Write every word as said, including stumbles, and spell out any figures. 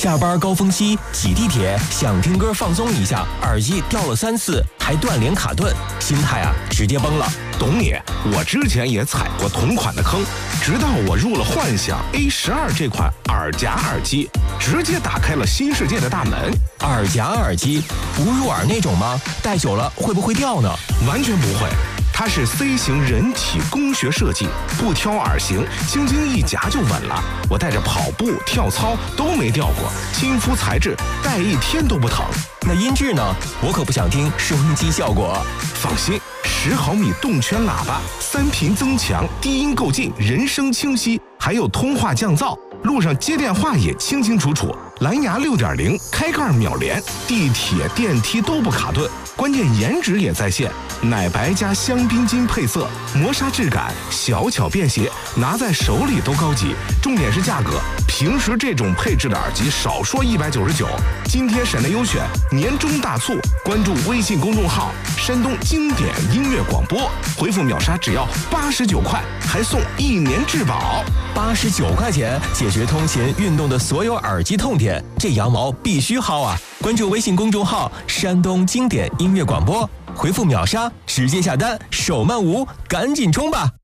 下班高峰期挤地铁，想听歌放松一下，耳机掉了三次，还断连卡顿，心态啊直接崩了。 懂你，我之前也踩过同款的坑，直到我入了幻想 A 十二这款耳夹耳机，直接打开了新世界的大门。 耳夹耳机不入耳那种吗？戴久了会不会掉呢？ 完全不会。它是 C 型人体工学设计，不挑耳型，轻轻一夹就稳了。我带着跑步、跳操都没掉过，亲肤材质，戴一天都不疼。 那音质呢？我可不想听收音机效果。 放心，十毫米动圈喇叭，三频增强，低音够劲，人声清晰，还有通话降噪，路上接电话也清清楚楚。蓝牙 六点零 开盖秒连，地铁电梯都不卡顿，关键颜值也在线，奶白加香槟金配色，磨砂质感，小巧便携，拿在手里都高级。重点是价格，平时这种配置的耳机少说一百九十九，今天省内优选，年终大促，关注微信公众号山东经典音乐广播，回复秒杀只要八十九块，还送一年质保。 八十九块钱解决通勤运动的所有耳机痛点，这羊毛必须薅啊！关注微信公众号山东经典音乐广播，回复秒杀直接下单，手慢无，赶紧冲吧！